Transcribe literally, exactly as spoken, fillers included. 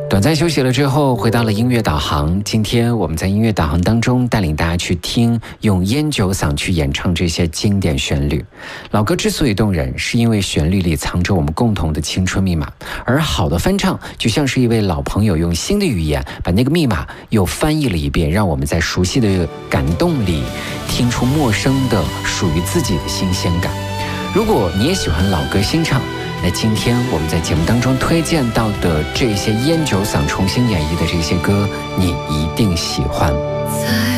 短暂休息了之后，回到了音乐导航。今天我们在音乐导航当中带领大家去听用烟酒嗓去演唱这些经典旋律。老歌之所以动人，是因为旋律里藏着我们共同的青春密码，而好的翻唱就像是一位老朋友用新的语言把那个密码又翻译了一遍，让我们在熟悉的感动里听出陌生的属于自己的新鲜感。如果你也喜欢老歌新唱，那今天我们在节目当中推荐到的这些烟酒嗓重新演绎的这些歌，你一定喜欢。